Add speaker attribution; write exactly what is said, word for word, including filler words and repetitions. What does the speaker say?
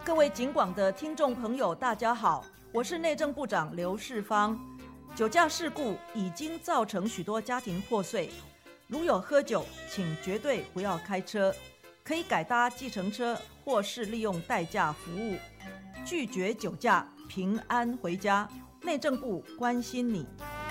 Speaker 1: 各位警广的听众朋友，大家好，我是内政部长刘世芳。酒驾事故已经造成许多家庭破碎，如有喝酒，请绝对不要开车，可以改搭计程车或是利用代驾服务，拒绝酒驾，平安回家。内政部关心你。